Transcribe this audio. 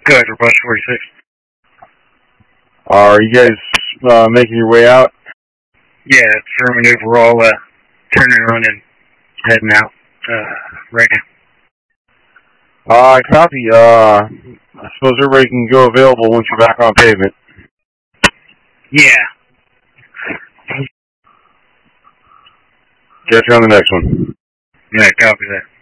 Go ahead, Rush 46. Are you guys making your way out? Yeah, affirmative. We're all turning around and heading out right now. Copy. I suppose everybody can go available once you're back on pavement. Yeah. Catch you on the next one. Yeah, copy that.